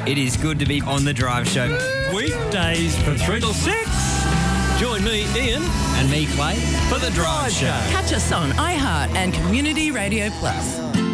It is good to be on The Drive Show. Weekdays from 3 till 6. Join me, Ian. And me, Clay, For The Drive Show. Catch us on iHeart and Community Radio Plus.